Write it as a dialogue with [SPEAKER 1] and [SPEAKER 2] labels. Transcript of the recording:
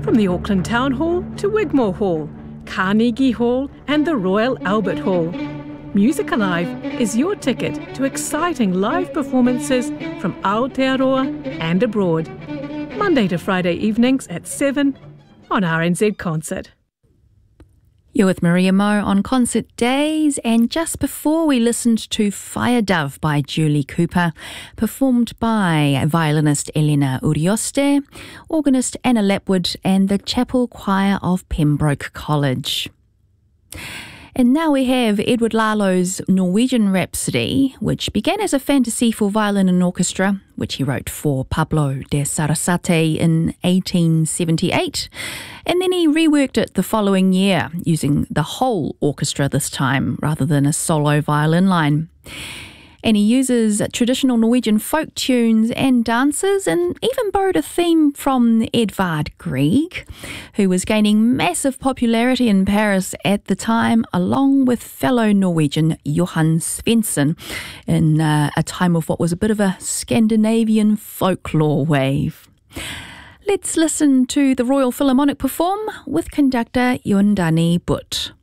[SPEAKER 1] From the Auckland Town Hall to Wigmore Hall, Carnegie Hall and the Royal Albert Hall. Music Alive is your ticket to exciting live performances from Aotearoa and abroad. Monday to Friday evenings at 7 on RNZ Concert.
[SPEAKER 2] You're with Maria Mo on Concert Days, and just before we listened to Fire Dove by Julie Cooper, performed by violinist Elena Urioste, organist Anna Lapwood and the Chapel Choir of Pembroke College. And now we have Edward Lalo's Norwegian Rhapsody, which began as a fantasy for violin and orchestra, which he wrote for Pablo de Sarasate in 1878. And then he reworked it the following year, using the whole orchestra this time, rather than a solo violin line. And he uses traditional Norwegian folk tunes and dances, and even borrowed a theme from Edvard Grieg, who was gaining massive popularity in Paris at the time, along with fellow Norwegian Johan Svensson, in a time of what was a bit of a Scandinavian folklore wave. Let's listen to the Royal Philharmonic perform with conductor Yundani Butt.